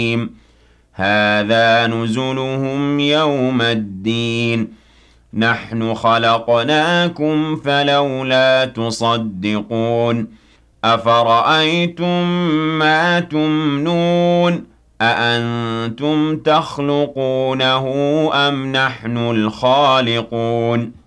هذا نزلهم يوم الدين نحن خلقناكم فلولا تصدقون أفرأيتم ما تمنون أأنتم تخلقونه أم نحن الخالقون